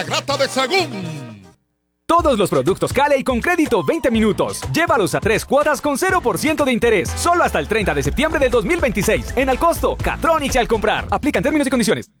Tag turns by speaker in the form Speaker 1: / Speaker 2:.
Speaker 1: Grata de Sagún.
Speaker 2: Todos los productos Cali con crédito 20 minutos. Llévalos a 3 cuotas con 0% de interés. Solo hasta el 30 de septiembre del 2026. En Al Costo, Catronics y al comprar. Aplican términos y condiciones.